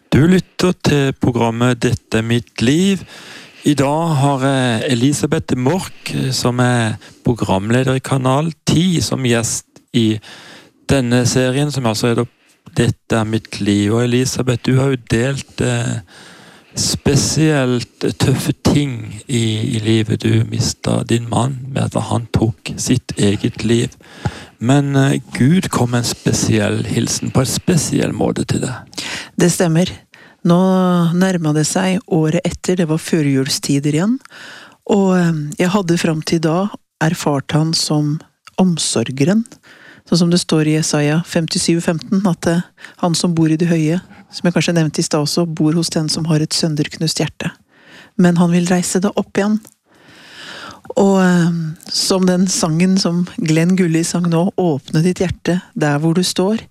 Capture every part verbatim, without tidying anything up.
Du lytter til programmet Dette er mitt liv. I dag har jeg Elisabeth Mork, som er programleder i Kanal ti, som gjest i denne serien, som altså heter Dette er mitt liv. Og Elisabeth, du har jo delt eh, spesielt tøffe ting i, i livet. Du mistet din mann med at han tok sitt eget liv. Men eh, Gud kom med en spesiell hilsen på en spesiell måte til deg. Det stemmer. Nå nærmet det seg året etter, det var førjulstider igjen, og jeg hadde frem til da erfart han som omsorgeren, sånn som det står i Jesaja femtisju femten, at det, han som bor i det høye, som jeg kanskje nevnte i sted også, bor hos den som har et sønderknust hjerte. Men han vil reise det opp igjen. Og som den sangen som Glenn Gulli sang nå, åpne ditt hjerte der hvor du står.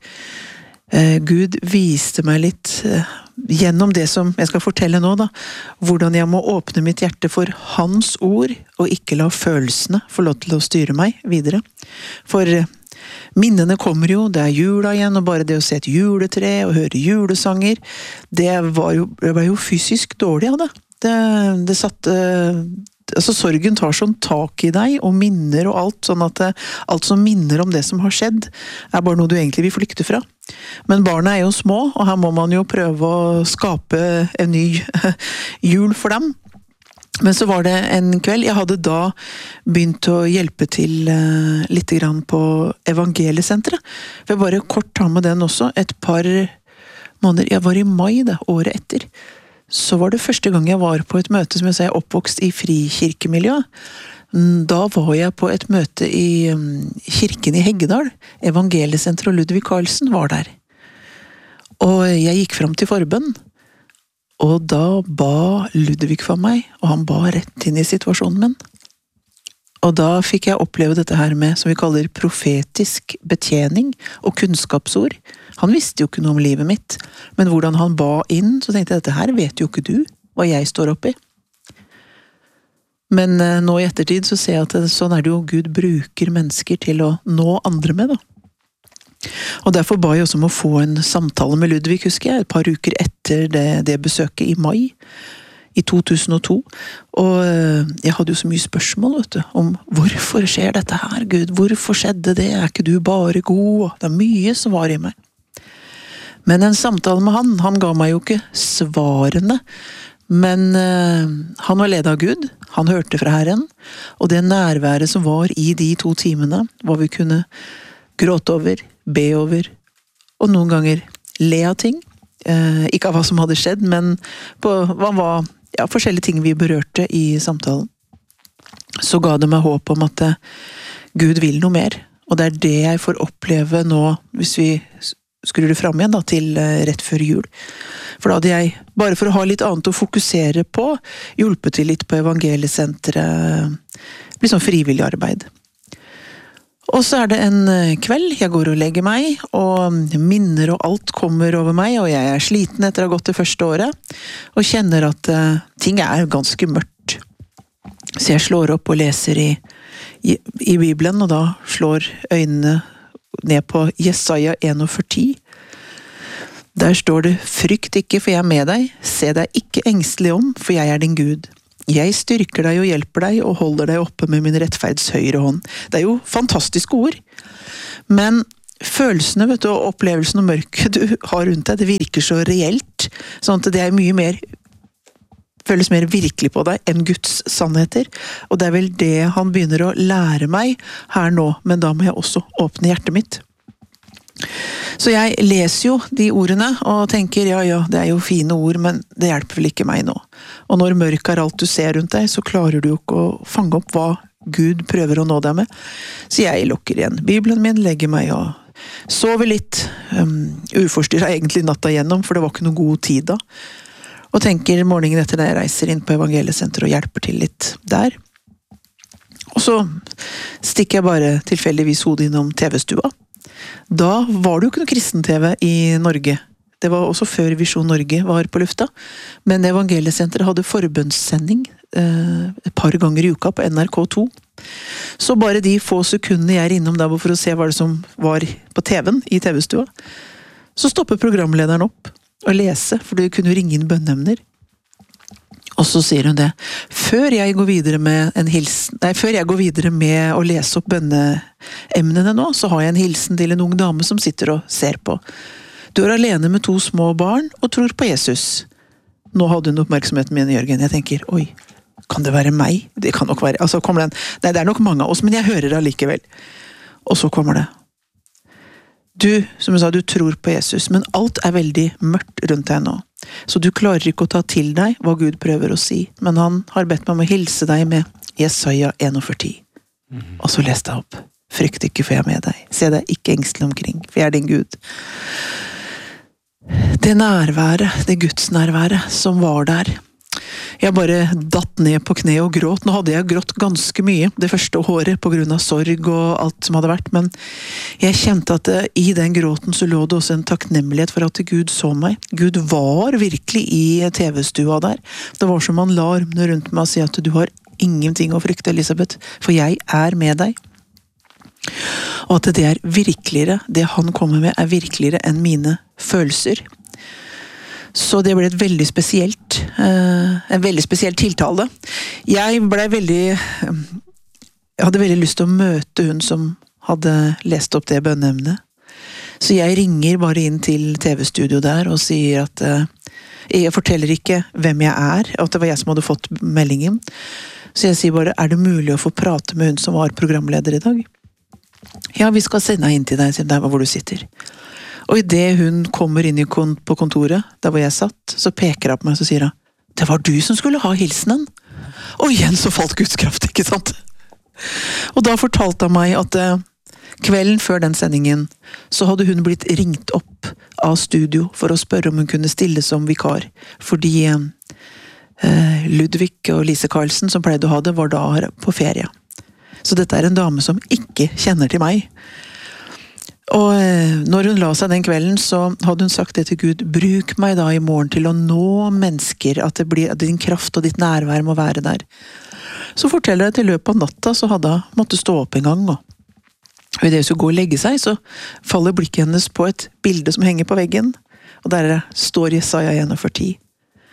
Gud viste meg litt gjennom det som jeg skal fortelle nå da, hvordan jeg må åpne mitt hjerte for hans ord, og ikke la følelsene få lov til å styre meg videre. For minnene kommer jo, det er jula igjen, og bare det å se et juletre og høre julesanger, det var jo, det var jo fysisk dårlig av det. Det, det satte... Altså, sorgen tar sånn tak i deg, og minner og alt, sånn at det, alt som minner om det som har skjedd, er bare noe du egentlig vil flykte fra. Men barna er jo små, og her må man jo prøve å skape en ny jul for dem. Men så var det en kveld, jeg hadde da begynt å hjelpe til uh, litt grann på Evangeliesenteret. For jeg bare kort ta med den også, et par måneder, jeg var i mai det, året etter, så var det første gang jeg var på et møte som jeg sa, oppvokst i frikirkemiljø. Da var jeg på et møte i kirken i Heggedal. Evangeliesenteret og Ludvig Karlsen var der. Og jeg gikk frem til forbønn, og da ba Ludvig for meg, og han ba rett inn i situasjonen min. Og da fikk jeg oppleve dette her med, som vi kaller profetisk betjening og kunnskapsord. Han visste jo ikke noe om livet mitt, men hvordan han ba inn, så tenkte jeg, dette her vet jo ikke du, hva jeg står oppi. Men eh, nå i ettertid så ser jeg at det, sånn er det jo Gud bruker mennesker til å nå andre med, da. Og derfor ba jeg også om å få en samtale med Ludvig, husker jeg, et par uker etter det, det besøket i mai, i to tusen og to, og jeg hadde jo så mye spørsmål, vet du, om hvorfor skjer dette her, Gud? Hvorfor skjedde det? Er ikke du bare god? Det er mye som var i meg. Men en samtale med han, han ga meg jo ikke svarene, men uh, han var ledet av Gud, han hørte fra Herren, og det nærværet som var i de to timene, hva vi kunne gråte over, be over, og noen ganger le av ting, uh, ikke av hva som hadde skjedd, men på hva var ja, forskjellige ting vi berørte i samtalen, så ga det meg håp om at Gud vil noe mer, og det er det jeg får oppleve nå, hvis vi skrur det frem igjen da, til rett før jul. For da hadde jeg, bare for å ha litt annet å fokusere på, hjulpet til litt på Evangeliesenteret, litt sånn frivillig arbeid. Og så er det en kveld, jeg går og legger meg, og minner og alt kommer over meg, og jeg er sliten etter å ha gått det første året, og kjenner at uh, ting er ganske mørkt. Så jeg slår opp og leser i, i, i Bibelen, og da slår øynene ned på Jesaja førtien. Der står det, frykt ikke, for jeg er med deg, se deg ikke engstelig om, for jeg er din Gud. Jeg styrker deg og hjelper deg, og holder deg oppe med min rettferds høyre hånd. Det er jo fantastiske ord. Men følelsene, vet du, og opplevelsen og mørket du har rundt deg, det virker så reelt, sånn at det er mye mer, føles mer virkelig på deg enn Guds sannheter. Og det er vel det han begynner å lære meg her nå, men da må jeg også åpne hjertet mitt. Så jeg leser jo de ordene og tenker, ja, ja, det er jo fine ord, men det hjelper vel ikke meg nå. Og når mørk er alt du ser rundt deg, så klarer du jo ikke å fange opp hva Gud prøver å nå deg med. Så jeg lukker igjen Bibelen min, legger meg og sover litt, um, uforstyrret egentlig natta igjennom, for det var ikke noe god tid da. Og tenker morgenen etter det jeg reiser inn på Evangeliesenteret og hjelper til litt der. Og så stikker jeg bare tilfeldigvis hodet innom T V-stua. Da var det jo ikke noe kristen-T V i Norge. Det var også før Visjon Norge var på lufta. Men Evangeliesenteret hadde forbønnssending eh, et par ganger i uka på N R K to. Så bare de få sekundene jeg er innom der for å se hva det som var på T V-en i T V-stua, så stopper programlederen opp. å lese, for du kunne ringe inn bønneemner. Og så sier hun det, før jeg går videre med en hilsen, nei, før jeg går videre med å lese opp bønneemnene nå, så har jeg en hilsen til en ung dame som sitter og ser på. Du er alene med to små barn og tror på Jesus. Nå hadde hun oppmerksomheten min, Jørgen. Jeg tenker, oi, kan det være meg? Det kan nok være, altså kommer den, nei, det er nok mange av oss, men jeg hører det allikevel. Og så kommer det. Du, som jeg sa, du tror på Jesus, men alt er veldig mørkt rundt deg nå. Så du klarer ikke å ta til deg hva Gud prøver å si, men han har bedt meg om å hilse deg med Jesaja førti en. Mm-hmm. Og så leste jeg opp. Frykt ikke, for jeg er med deg. Se deg ikke engstelig omkring, for jeg er din Gud. Det nærværet, det gudsnærværet som var der. Jeg bare datt ned på kne og gråt. Nå hadde jeg grått ganske mye det første året på grunn av sorg og alt som hadde vært, men jeg kjente at det, i den gråten så lå det også en takknemlighet for at Gud så meg. Gud var virkelig i T V-stua der. Det var som han la armene rundt meg og si at du har ingenting å frykte, Elisabeth, for jeg er med deg. Og at det er virkeligere, det han kommer med er virkeligere enn mine følelser. Så det ble et veldig spesielt, en veldig spesiell tiltale. Jeg ble veldig, jeg hadde veldig lyst til å møte hun som hadde lest opp det bønneemnet. Så jeg ringer bare inn til T V-studio der og sier at jeg forteller ikke hvem jeg er, og at det var jeg som hadde fått meldingen. Så jeg sier bare, er det mulig å få prate med hun som var programleder i dag? Ja, vi skal sende inn til deg, sier der hvor du sitter. Og i det hun kommer inn på kontoret, der hvor jeg satt, så peker hun på meg og sier hun, det var du som skulle ha hilsenen. Og igjen så falt Guds kraft, ikke sant? Og da fortalte hun meg at eh, kvelden før den sendingen, så hadde hun blitt ringt opp av studio for å spørre om hun kunne stille som vikar, fordi eh, Ludvig og Lise Karlsen, som pleide å ha det, var da på ferie. Så dette er en dame som ikke kjenner til meg. Og når hun la seg den kvelden, så hadde hun sagt det til Gud, bruk meg da i morgen til å nå mennesker, at, det blir, at din kraft og ditt nærvær må være der. Så forteller jeg til løpet av natta, så hadde hun måttet stå opp en gang, og i det hun skulle gå og legge seg, så faller blikket hennes på et bilde som henger på veggen, og der står Jesaja førti en.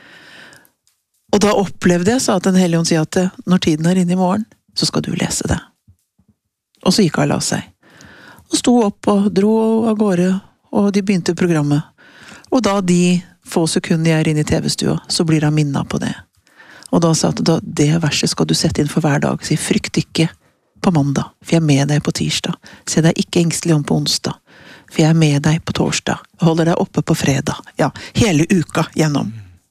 Og da opplevde jeg, sa at den hellige ånd sier at når tiden er inne i morgen, så skal du lese det. Og så gikk hun og la seg. Og sto opp og dro av gårde, og de begynte programmet. Og da de få sekunder jeg er inne i T V-stua, så blir han minnet på det. Og da sa han at det verset skal du sette inn for hver dag. Si, frykt ikke på mandag, for jeg er med deg på tirsdag. Se deg ikke engstelig om på onsdag, for jeg er med deg på torsdag. Jeg holder deg oppe på fredag. Ja, hele uka gjennom.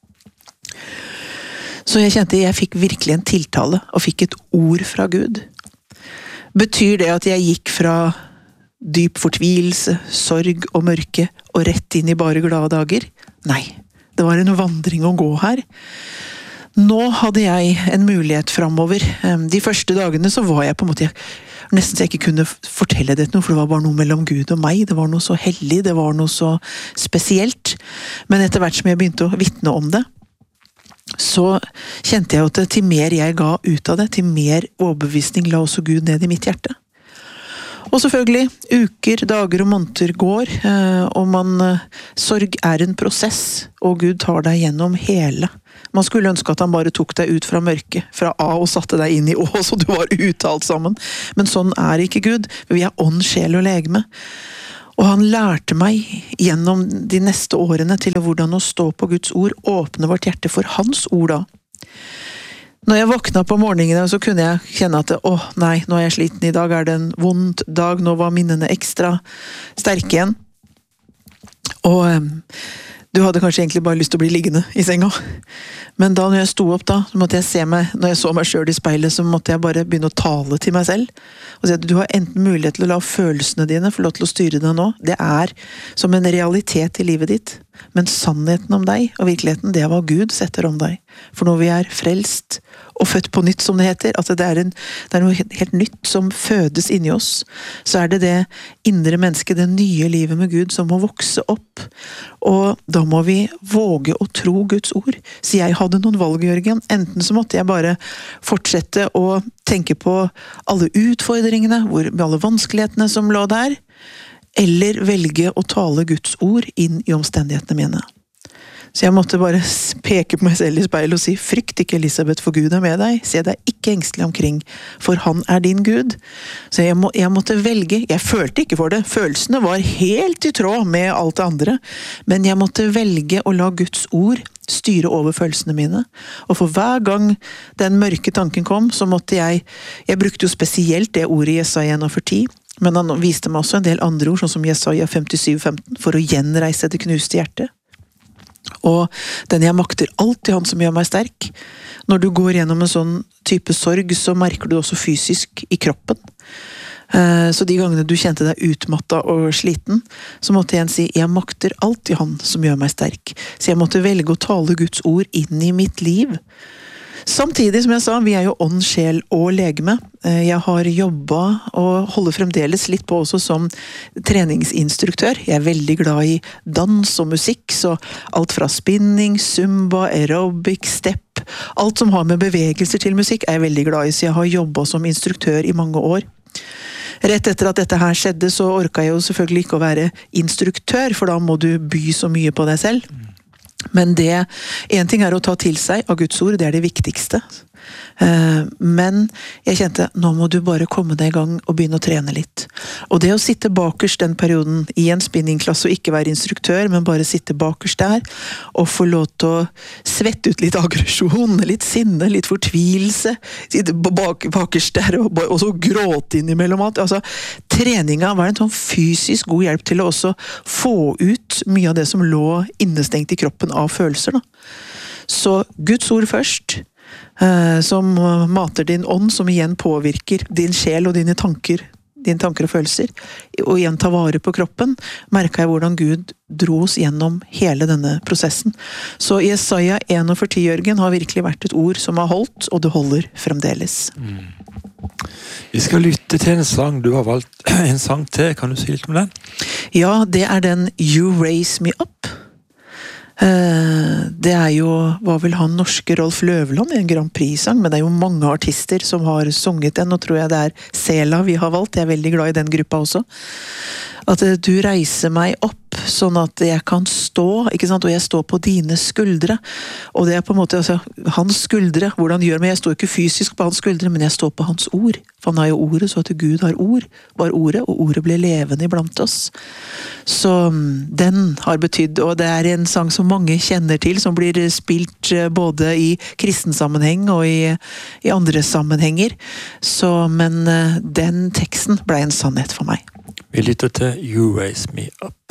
Så jeg kjente jeg fikk virkelig en tiltale, og fikk et ord fra Gud. Betyr det at jeg gikk fra dyp fortvilelse, sorg og mørke, og rett inn i bare glade dager? Nei, det var en vandring å gå her. Nå hadde jeg en mulighet fremover. De første dagene så var jeg på en måte, nesten så jeg ikke kunne fortelle det til noe, for det var bare noe mellom Gud og meg. Det var noe så hellig, det var noe så spesielt. Men etter hvert som jeg begynte å vitne om det, så kjente jeg at til mer jeg ga ut av det, til mer overbevisning la også Gud ned i mitt hjerte. Og selvfølgelig, uker, dager og måneder går, og man, sorg er en prosess, og Gud tar deg gjennom hele. Man skulle ønske at han bare tok deg ut fra mørket, fra A og satte deg inn i Å, så du var ute alt sammen. Men sånn er ikke Gud, vi er ånd, sjel og legeme. Og han lærte meg gjennom de neste årene til hvordan å stå på Guds ord, åpne vårt hjerte for hans ord da. Når jeg våkna på morgenen, så kunne jeg kjenne at åh, nei, nå er jeg sliten, i dag er det en vond dag, nå var minnene ekstra sterke igjen. Og um, du hadde kanskje egentlig bare lyst til å bli liggende i senga. Men da når jeg sto opp da, så måtte jeg se meg, når jeg så meg selv i speilet, så måtte jeg bare begynne å tale til meg selv. Og si at du har enten mulighet til å la følelsene dine få lov til å styre deg nå. Det er som en realitet i livet ditt. Men sannheten om deg og virkeligheten, det er hva Gud setter om deg. For når vi er frelst og født på nytt, som det heter, at det er, en, det er noe helt nytt som fødes inni oss, så er det det indre mennesket, det nye livet med Gud, som må vokse opp. Og da må vi våge å tro Guds ord. Så jeg hadde noen valg, Jørgen. Enten så måtte jeg bare fortsette å tenke på alle utfordringene, hvor, med alle vanskelighetene som lå der, eller velge å tale Guds ord inn i omstendighetene mine. Så jeg måtte bare peke på meg selv i speilet og si, frykt ikke Elisabeth, for Gud er med deg. Se deg ikke engstelig omkring, for han er din Gud. Så jeg, må, jeg måtte velge, jeg følte ikke for det, følelsene var helt i tråd med alt det andre, men jeg måtte velge å la Guds ord styre over følelsene mine. Og for hver gang den mørke tanken kom, så måtte jeg, jeg brukte jo spesielt det ordet i Jesaja enogfyrti, men han viste meg også en del andre ord, sånn som Jesaja femtisju femten, for å gjenreise det knuste hjertet. Og den jeg makter alltid han som gjør meg sterk. Når du går gjennom en sånn type sorg, så merker du også fysisk i kroppen. Så de gangene du kjente deg utmattet og sliten, så måtte jeg si, jeg makter alltid han som gjør meg sterk. Så jeg måtte velge å tale Guds ord inn i mitt liv. Samtidig, som jeg sa, vi er jo ånd, sjel og legeme. Jeg har jobbet og holder fremdeles litt på også som treningsinstruktør. Jeg er veldig glad i dans og musikk, så alt fra spinning, zumba, aerobic, step, alt som har med bevegelser til musikk er jeg veldig glad i, så jeg har jobbet som instruktør i mange år. Rett etter at dette her skjedde, så orket jeg jo selvfølgelig ikke å være instruktør, for da må du by så mye på deg selv. Men det, en ting er å ta til seg av Guds ord, det er det viktigste. Men jeg kjente, nå må du bare komme deg i gang og begynne å trene litt. Og det å sitte bakerst den perioden i en spinningklasse og ikke være instruktør, men bare sitte bakerst der, og få lov til å svette ut litt aggresjon, litt sinne, litt fortvilelse, sitte bak, bakerst der og, og så gråte innimellom alt. Altså, treninga var en sånn fysisk god hjelp til å også få ut mye av det som lå innestengt i kroppen av følelser. Da. Så Guds ord først, som mater din ånd, som igjen påvirker din sjel og dine tanker, dine tanker og følelser, og igjen ta vare på kroppen, merket jeg hvordan Gud dro oss gjennom hele denne prosessen. Så Jesaja enogfyrti, Jørgen, har virkelig vært et ord som har holdt, og det holder fremdeles. Mm. Vi skal lytte til en sang. Du har valgt en sang til. Kan du si litt om den? Ja, det er den You Raise Me Up. Det er jo, var vel han norske Rolf Løvland i en Grand Prix-sang, men det er jo mange artister som har sunget den, og tror jeg det er Sela vi har valgt. Jeg er veldig glad i den gruppa også. At du reiser meg opp, sånn at jeg kan stå, ikke sant? Og jeg står på dine skuldre. Og det er på en måte, altså, hans skuldre, hvordan gjør meg? Jeg står ikke fysisk på hans skuldre, men jeg står på hans ord. For han har jo ordet, så at Gud har ord, var ordet, og ordet ble levende iblant oss. Så den har betydd, og det er en sang som mange kjenner til, som blir spilt både i kristensammenheng og i, i andre sammenhenger. Så, men den teksten ble en sannhet for meg. Vi lytter til You Raise Me Up.